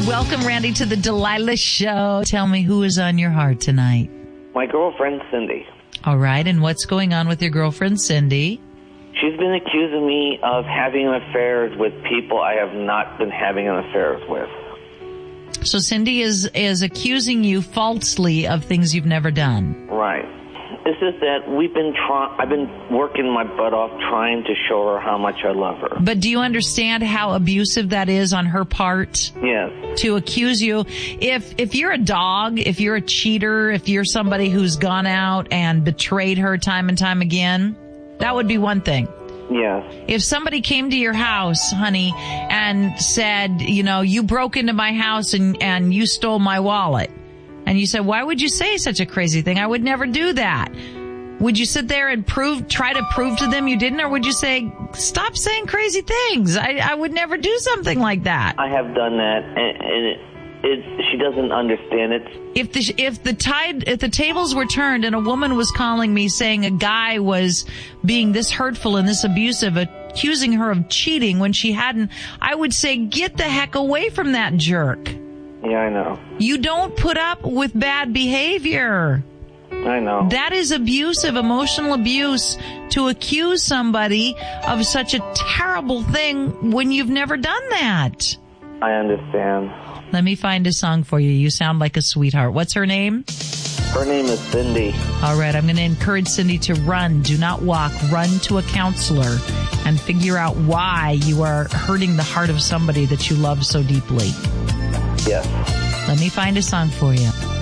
Welcome, Randy, to the Delilah Show. Tell me, who is on your heart tonight? My girlfriend, Cindy. All right, and what's going on with your girlfriend, Cindy? She's been accusing me of having affairs with people I have not been having affairs with. So Cindy is accusing you falsely of things you've never done. Right. It's just that I've been working my butt off trying to show her how much I love her. But do you understand how abusive that is on her part? Yes. To accuse you. If you're a dog, if you're a cheater, if you're somebody who's gone out and betrayed her time and time again, that would be one thing. Yes. If somebody came to your house, honey, and said, you broke into my house and you stole my wallet, and you said, why would you say such a crazy thing? I would never do that. Would you sit there and try to prove to them you didn't, or would you say, stop saying crazy things? I would never do something like that. I have done that, and she doesn't understand it. If the tables were turned and a woman was calling me saying a guy was being this hurtful and this abusive, accusing her of cheating when she hadn't, I would say, get the heck away from that jerk. Yeah, I know. You don't put up with bad behavior. I know. That is abusive, emotional abuse, to accuse somebody of such a terrible thing when you've never done that. I understand. Let me find a song for you. You sound like a sweetheart. What's her name? Her name is Cindy. All right, I'm going to encourage Cindy to run. Do not walk. Run to a counselor and figure out why you are hurting the heart of somebody that you love so deeply. Yes. Let me find a song for you.